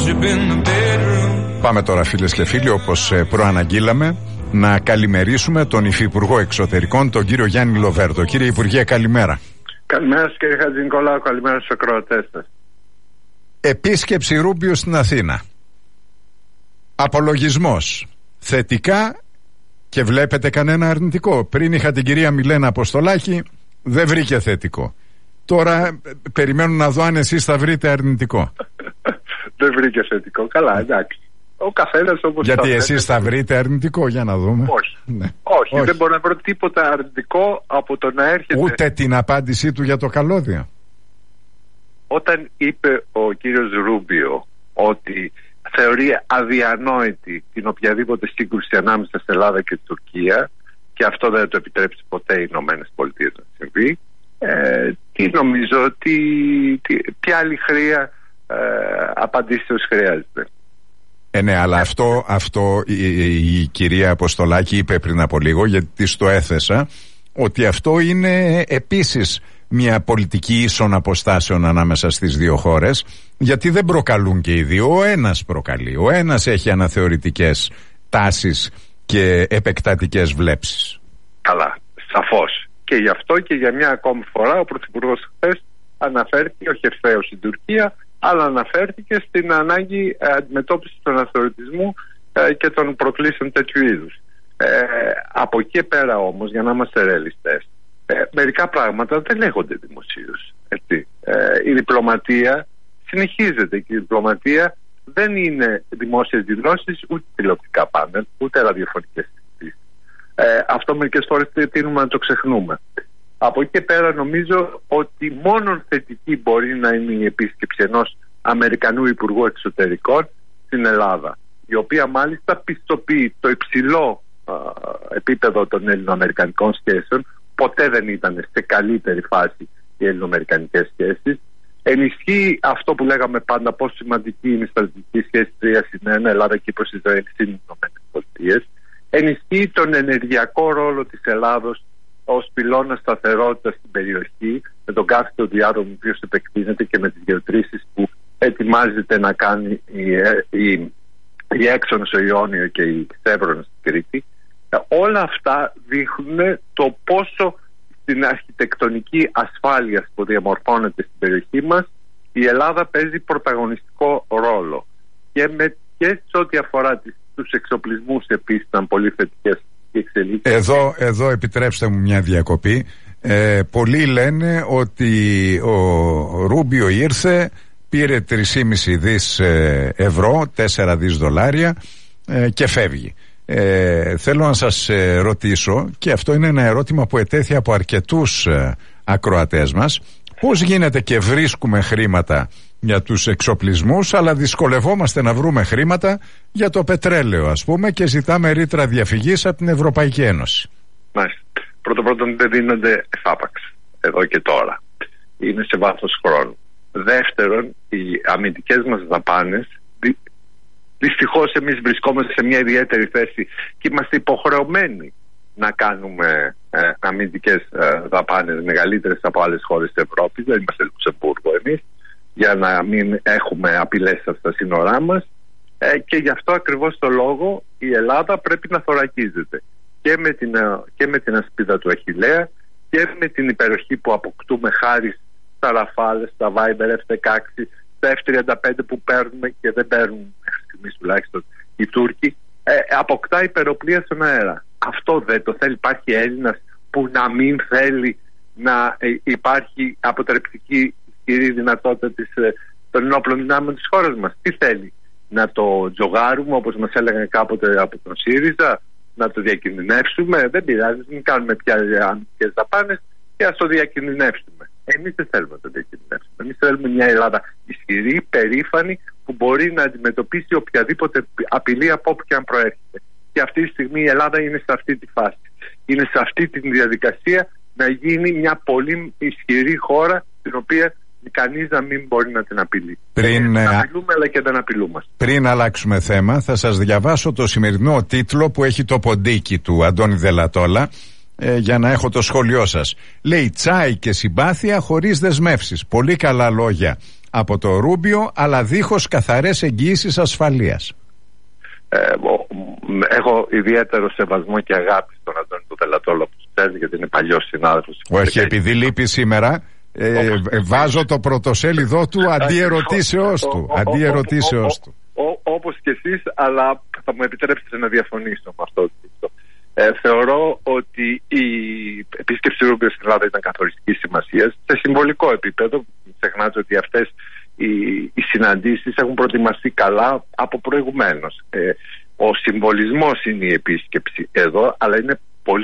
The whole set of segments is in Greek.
Πάμε τώρα, φίλες και φίλοι, όπως προαναγγείλαμε, να καλημερίσουμε τον Υφυπουργό Εξωτερικών, τον κύριο Γιάννη Λοβέρδο. Κύριε Υπουργέ, καλημέρα. Καλημέρα σας, κύριε Χατζηνικολάου, καλημέρα στους ακροατές σας. Επίσκεψη Ρούμπιο στην Αθήνα. Απολογισμός. Θετικά και βλέπετε κανένα αρνητικό? Πριν είχα την κυρία Μιλένα Αποστολάκη, δεν βρήκε θετικό. Τώρα περιμένω να δω αν εσείς θα βρείτε αρνητικό. Δεν βρήκε θετικό. Καλά, εντάξει. Ο καθένας όπως. Γιατί εσείς θα βρείτε αρνητικό, για να δούμε. Όχι. Ναι. Όχι, δεν μπορώ να βρω τίποτα αρνητικό από το να έρχεται. Ούτε την απάντησή του για το καλώδιο. Όταν είπε ο κύριος Ρούμπιο ότι θεωρεί αδιανόητη την οποιαδήποτε σύγκρουση ανάμεσα στην Ελλάδα και την Τουρκία, και αυτό δεν το επιτρέψει ποτέ οι Ηνωμένες Πολιτείες να συμβεί, τι νομίζω ότι ποια άλλη χρειά απαντήσεως χρειάζεται. Ναι, αλλά αυτό η κυρία Αποστολάκη είπε πριν από λίγο, γιατί της το έθεσα, ότι αυτό είναι επίσης μια πολιτική ίσων αποστάσεων ανάμεσα στις δύο χώρες, γιατί δεν προκαλούν και οι δύο. Ο ένας προκαλεί, ο ένας έχει αναθεωρητικές τάσεις και επεκτατικές βλέψεις. Καλά, σαφώς. Και γι' αυτό και για μια ακόμη φορά ο Πρωθυπουργός χθες αναφέρθηκε, όχι ευθέως στην Τουρκία, αλλά αναφέρθηκε στην ανάγκη αντιμετώπισης του αναθεωρητισμού και των προκλήσεων τέτοιου είδους. Από εκεί πέρα όμως, για να είμαστε ρεαλιστές, μερικά πράγματα δεν λέγονται δημοσίως. Η διπλωματία συνεχίζεται και η διπλωματία δεν είναι δημόσιες δηλώσεις, ούτε τηλεοπτικά πάνελ, ούτε ραδιοφωνικές συζητήσεις. Αυτό μερικές φορές τείνουμε να το ξεχνούμε. Από εκεί και πέρα νομίζω ότι μόνο θετική μπορεί να είναι η επίσκεψη ενός Αμερικανού Υπουργού Εξωτερικών στην Ελλάδα, η οποία μάλιστα πιστοποιεί το υψηλό επίπεδο των ελληνοαμερικανικών σχέσεων. Ποτέ δεν ήταν σε καλύτερη φάση οι ελληνοαμερικανικές σχέσεις. Ενισχύει αυτό που λέγαμε πάντα, πόσο σημαντική είναι η στρατηγική σχέση 3+1 Ελλάδα-Κύπρος, Ισραήλ συν Ηνωμένες Πολιτείες. Ενισχύει τον ενεργειακό ρόλο της Ελλάδος ως πυλώνα σταθερότητας στην περιοχή, με τον κάθετο διάδρομο ο οποίος επεκτείνεται και με τις γεωτρήσεις που ετοιμάζεται να κάνει η Έξονος, ο Ιόνιο και η Σέβρονος στην Κρήτη. Όλα αυτά δείχνουν το πόσο στην αρχιτεκτονική ασφάλεια που διαμορφώνεται στην περιοχή μας η Ελλάδα παίζει πρωταγωνιστικό ρόλο. Και σε ό,τι αφορά τους εξοπλισμούς επίσης ήταν πολύ θετικές οι εξελίξεις. Εδώ επιτρέψτε μου μια διακοπή. Πολλοί λένε ότι ο Ρούμπιο ήρθε, πήρε 3,5 δις ευρώ, 4 δις δολάρια και φεύγει. Θέλω να σας ρωτήσω, και αυτό είναι ένα ερώτημα που ετέθη από αρκετούς ακροατές μας, πώς γίνεται και βρίσκουμε χρήματα για τους εξοπλισμούς, αλλά δυσκολευόμαστε να βρούμε χρήματα για το πετρέλαιο, ας πούμε, και ζητάμε ρήτρα διαφυγής από την Ευρωπαϊκή Ένωση? Μάλιστα. Πρώτον, δεν δίνονται εφάπαξ εδώ και τώρα. Είναι σε βάθος χρόνου. Δεύτερον, οι αμυντικές μας δαπάνες, δυστυχώς εμείς βρισκόμαστε σε μια ιδιαίτερη θέση και είμαστε υποχρεωμένοι να κάνουμε αμυντικές δαπάνες μεγαλύτερες από άλλες χώρες της Ευρώπης. Δεν είμαστε Λουξεμβούργο εμείς, για να μην έχουμε απειλές στα σύνορά μας, και γι' αυτό ακριβώς το λόγο η Ελλάδα πρέπει να θωρακίζεται και με την ασπίδα του Αχιλλέα και με την υπεροχή που αποκτούμε χάρη στα Ραφάλες, στα Viber F-16, στα F-35 που παίρνουμε και δεν παίρνουν μέχρι στιγμής τουλάχιστον οι Τούρκοι. Αποκτά υπεροπλία στον αέρα. Αυτό δεν το θέλει? Υπάρχει Έλληνας που να μην θέλει να υπάρχει αποτρεπτική ισχυρή δυνατότητα των ενόπλων δυνάμεων της χώρας μας? Τι θέλει? Να το τζογάρουμε, όπως μας έλεγαν κάποτε από τον ΣΥΡΙΖΑ, να το διακινδυνεύσουμε? Δεν πειράζει, μην κάνουμε πια αμυντικές δαπάνες και ας το διακινδυνεύσουμε. Εμείς δεν θέλουμε να το διακινδυνεύσουμε. Εμείς θέλουμε μια Ελλάδα ισχυρή, περήφανη, που μπορεί να αντιμετωπίσει οποιαδήποτε απειλή από όπου και αν προέρχεται. Και αυτή τη στιγμή η Ελλάδα είναι σε αυτή τη φάση. Είναι σε αυτή τη διαδικασία να γίνει μια πολύ ισχυρή χώρα, την οποία κανείς να μην μπορεί να την απειλεί. Να απειλούμε, αλλά και δεν απειλούμαστε. Πριν αλλάξουμε θέμα, θα σας διαβάσω το σημερινό τίτλο που έχει το ποντίκι του Αντώνη Δελατόλα, για να έχω το σχόλιο σας. Λέει: τσάι και συμπάθεια χωρίς δεσμεύσεις. Πολύ καλά λόγια από το Ρούμπιο, αλλά δίχως καθαρές εγγυήσεις ασφαλείας. Έχω ιδιαίτερο σεβασμό και αγάπη στον Αντώνη του Δελατόλο, που ξέρει, γιατί είναι παλιός συνάδελφος. Όχι, επειδή λείπει σήμερα, βάζω το πρωτοσέλιδό του αντί ερωτήσεως του. Όπως και εσείς, αλλά θα μου επιτρέψετε να διαφωνήσω με αυτό. Θεωρώ ότι η επίσκεψη Ρούμπιο στην Ελλάδα ήταν καθοριστικής σημασίας σε συμβολικό επίπεδο. Μην ξεχνάτε ότι αυτές οι συναντήσεις έχουν προετοιμαστεί καλά από προηγουμένως. Ο συμβολισμός είναι η επίσκεψη εδώ, αλλά είναι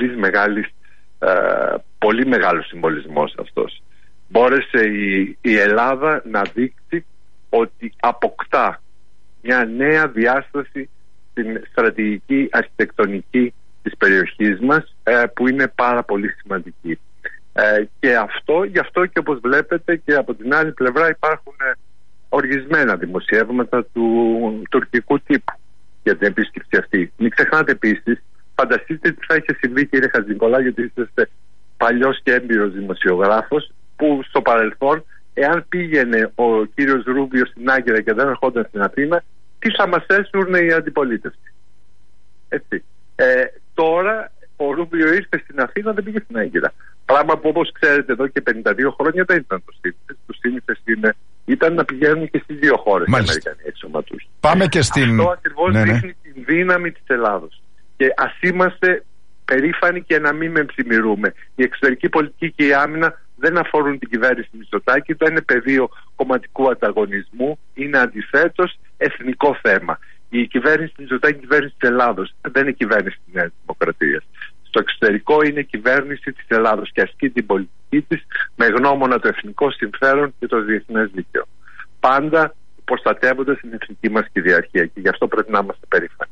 πολύ μεγάλος συμβολισμός αυτός. Μπόρεσε η Ελλάδα να δείξει ότι αποκτά μια νέα διάσταση στην στρατηγική αρχιτεκτονική της περιοχής μας, που είναι πάρα πολύ σημαντική. Και γι' αυτό και όπως βλέπετε και από την άλλη πλευρά υπάρχουν οργισμένα δημοσιεύματα του τουρκικού τύπου για την επίσκεψη αυτή. Μην ξεχνάτε επίσης, φανταστείτε τι θα είχε συμβεί, κύριε Χατζηνικολάου, γιατί είστε παλιός και έμπειρος δημοσιογράφος, που στο παρελθόν, εάν πήγαινε ο κύριος Ρούμπιο στην Άγκυρα και δεν ερχόταν στην Αθήνα, τι θα μας έσουρνε η αντιπολίτευση. Έτσι. Τώρα ο Ρούμπιο ήρθε στην Αθήνα, δεν πήγε στην Άγκυρα. Πράγμα που, όπως ξέρετε, εδώ και 52 χρόνια δεν ήταν το σύνηθες. Το σύνηθες ήταν να πηγαίνουν και στις δύο χώρες οι Αμερικανοί εξωματούχοι. Πάμε και στην... Αυτό ακριβώς δείχνει την δύναμη της Ελλάδος. Και ας είμαστε περήφανοι και να μην μεμψημυρούμε. Η εξωτερική πολιτική και η άμυνα δεν αφορούν την κυβέρνηση Μητσοτάκη, δεν είναι πεδίο κομματικού ανταγωνισμού, είναι αντιθέτως εθνικό θέμα. Η κυβέρνηση Μητσοτάκη είναι κυβέρνηση της Ελλάδος, δεν είναι κυβέρνηση της Νέας Δημοκρατίας. Στο εξωτερικό είναι κυβέρνηση της Ελλάδος και ασκεί την πολιτική της με γνώμονα το εθνικό συμφέρον και το διεθνές δίκαιο. Πάντα προστατεύοντας την εθνική μας κυριαρχία, και γι' αυτό πρέπει να είμαστε περήφανοι.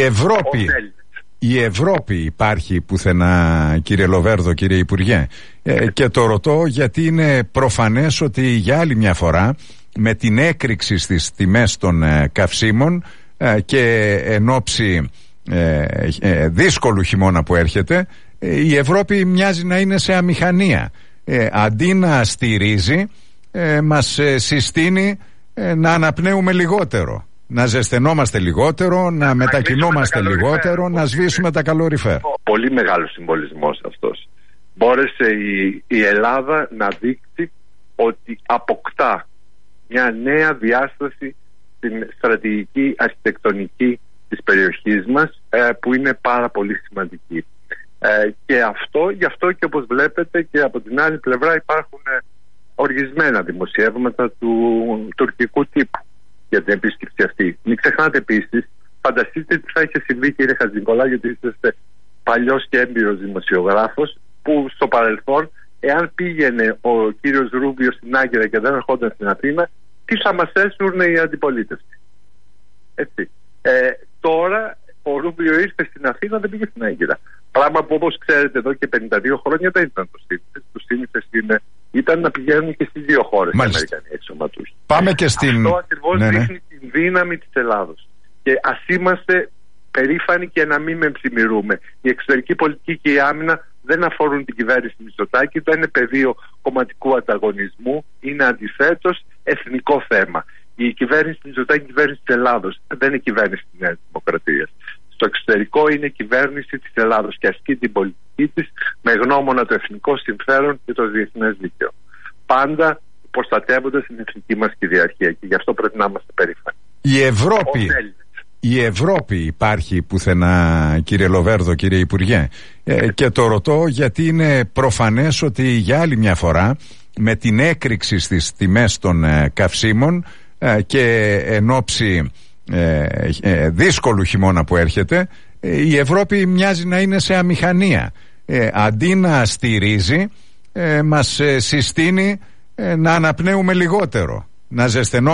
Η Ευρώπη υπάρχει πουθενά, κύριε Λοβέρδο, κύριε Υπουργέ, και το ρωτώ γιατί είναι προφανές ότι για άλλη μια φορά, με την έκρηξη στις τιμές των καυσίμων και εν ώψη δύσκολου χειμώνα που έρχεται, η Ευρώπη μοιάζει να είναι σε αμηχανία. Αντί να στηρίζει, μας συστήνει να αναπνέουμε λιγότερο, να ζεσθενόμαστε λιγότερο, να μετακινόμαστε λιγότερο, να σβήσουμε τα καλοριφέρ. Πολύ μεγάλος συμβολισμός αυτός. Μπόρεσε η Ελλάδα να δείξει ότι αποκτά μια νέα διάσταση στην στρατηγική αρχιτεκτονική της περιοχής μας, που είναι πάρα πολύ σημαντική. Και γι' αυτό και όπως βλέπετε και από την άλλη πλευρά υπάρχουν οργισμένα δημοσιεύματα του τουρκικού τύπου για την επίσκεψη αυτή. Μην ξεχνάτε επίσης, φανταστείτε τι θα είχε συμβεί, κύριε Χατζηνικολάου, γιατί είστε παλιός και έμπειρος δημοσιογράφος, που στο παρελθόν, εάν πήγαινε ο κύριος Ρούμπιο στην Άγκυρα και δεν ερχόταν στην Αθήνα, τι θα μας έσουρνε η αντιπολίτευση. Έτσι. Τώρα ο Ρούμπιο ήρθε στην Αθήνα, δεν πήγε στην Άγκυρα. Πράγμα που, όπως ξέρετε, εδώ και 52 χρόνια δεν ήταν το σύνηθες. Το σύνηθες ήταν να πηγαίνουν και στις δύο χώρες οι Αμερικανοί εξωματούχοι. Πάμε και στην... Αυτό ακριβώς δείχνει την δύναμη της Ελλάδος. Και ας είμαστε περήφανοι και να μην μεμψημυρούμε. Η εξωτερική πολιτική και η άμυνα δεν αφορούν την κυβέρνηση Μητσοτάκη, δεν είναι πεδίο κομματικού ανταγωνισμού, είναι αντιθέτως εθνικό θέμα. Η κυβέρνηση Μητσοτάκη είναι κυβέρνηση της Ελλάδος, δεν είναι κυβέρνηση της Νέας Δημοκρατίας. Στο εξωτερικό είναι κυβέρνηση της Ελλάδος και ασκεί την πολιτική της με γνώμονα το εθνικό συμφέρον και το διεθνές δίκαιο. Πάντα προστατεύοντας την εθνική μας κυριαρχία, και γι' αυτό πρέπει να είμαστε περήφανοι. Η Ευρώπη υπάρχει πουθενά, κύριε Λοβέρδο, κύριε Υπουργέ, και το ρωτώ γιατί είναι προφανές ότι για άλλη μια φορά, με την έκρηξη στις τιμές των καυσίμων και εν ώψη δύσκολου χειμώνα που έρχεται, η Ευρώπη μοιάζει να είναι σε αμηχανία. Αντί να στηρίζει, μας συστήνει να αναπνέουμε λιγότερο, να ζεσθενόμαστε